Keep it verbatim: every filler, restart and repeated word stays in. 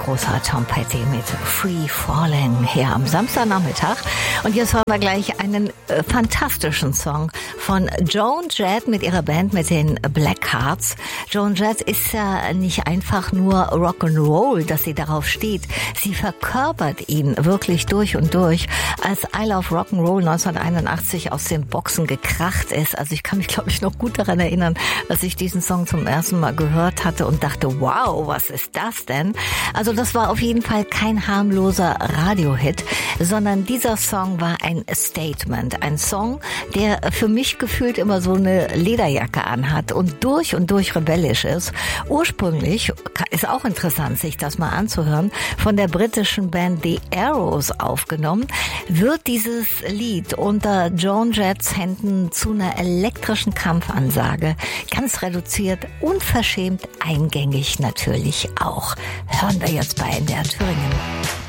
großer Tom Petty mit Free Falling hier am Samstagnachmittag. Und jetzt hören wir gleich einen äh, fantastischen Song von Joan Jett mit ihrer Band mit den Blackhearts. Joan Jett ist ja nicht einfach nur Rock'n'Roll, dass sie darauf steht. Sie verkörpert ihn wirklich durch und durch. Als I Love Rock'n'Roll neunzehnhunderteinundachtzig aus den Boxen gekracht ist, also ich kann mich, glaube ich, noch gut daran erinnern, als ich diesen Song zum ersten Mal gehört hatte und dachte, wow, was ist das denn? Also das war auf jeden Fall kein harmloser Radiohit, sondern dieser Song war ein Statement. Ein Song, der für mich gefühlt immer so eine Lederjacke anhat und durch und durch rebellisch ist. Ursprünglich, ist auch interessant, sich das mal anzuhören, von der britischen Band The Arrows aufgenommen, wird dieses Lied unter Joan Jetts Händen zu einer elektrischen Kampfansage, ganz reduziert, unverschämt eingängig natürlich auch. Hören wir jetzt bei N D R Thüringen.